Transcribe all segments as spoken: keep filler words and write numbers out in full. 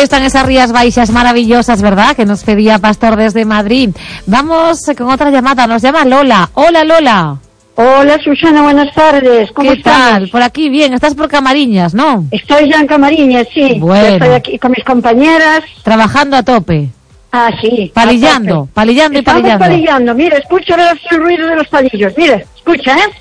están esas Rías Baixas maravillosas, verdad? Que nos pedía Pastor desde Madrid. Vamos con otra llamada, nos llama Lola. Hola, Lola. Hola, Susana, buenas tardes. ¿Cómo ¿Qué estás? tal? Por aquí, bien. ¿Estás por Camariñas, no? Estoy ya en Camariñas, sí. Bueno. Estoy aquí con mis compañeras. Trabajando a tope. Ah, sí. Palillando, palillando y Estamos palillando. palillando. Mira, escucha el ruido de los palillos. Mira, escucha, ¿eh?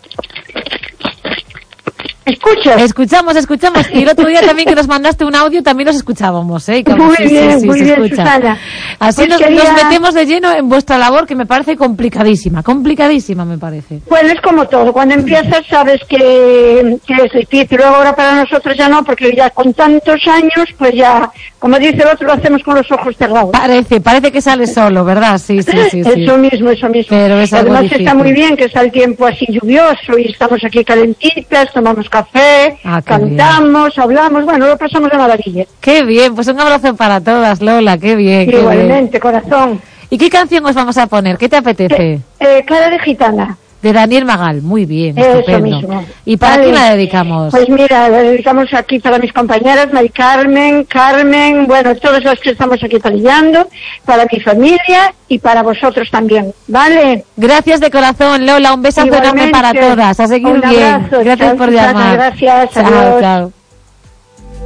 ¿Escuchas? Escuchamos, escuchamos. Y el otro día también que nos mandaste un audio, también los escuchábamos, ¿eh? Como, Muy sí, bien, sí, sí, muy se bien, escucha. Susana. Así Pues nos, quería- nos metemos de lleno en vuestra labor, que me parece complicadísima, complicadísima me parece. Bueno, es como todo. Cuando empiezas sabes que, que es difícil. Luego ahora para nosotros ya no, porque ya con tantos años, pues ya, como dice el otro, lo hacemos con los ojos cerrados. Parece, parece que sale solo, ¿verdad? Sí, sí, sí. sí. Eso mismo, eso mismo. Pero es algo Además difícil. está muy bien que está el tiempo así lluvioso y estamos aquí calentitas, tomamos café, Ah, qué cantamos, hablamos, bueno, lo pasamos de maravilla. Qué bien, pues un abrazo para todas, Lola, qué bien. Qué Igualmente, corazón. bien. ¿Y qué canción os vamos a poner? ¿Qué te apetece? Eh, eh, cara de gitana. De Daniel Magal, muy bien, Eso estupendo. mismo. ¿Y para Vale. quién la dedicamos? Pues mira, la dedicamos aquí para mis compañeras, Mari Carmen, Carmen, bueno, todas las que estamos aquí palillando, para mi familia y para vosotros también, ¿vale? Gracias de corazón, Lola, un besazo enorme Igualmente. para todas. A seguir Un bien. abrazo. Gracias Chao, por Susana, llamar. gracias, Chao, adiós. chao.